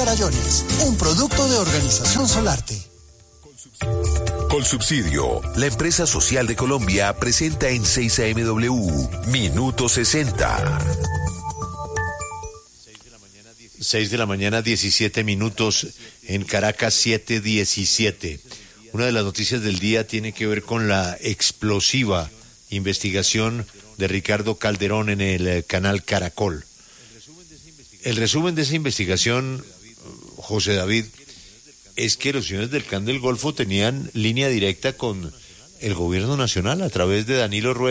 Farallones, un producto de Organización Solarte. Colsubsidio, la empresa social de Colombia, presenta en 6 AM Minuto 60. 6 de la mañana, 17 minutos, en Caracas 7:17. Una de las noticias del día tiene que ver con la explosiva investigación de Ricardo Calderón en el canal Caracol. El resumen de esa investigación, José David, es que los señores del Clan del Golfo tenían línea directa con el gobierno nacional a través de Danilo Rueda.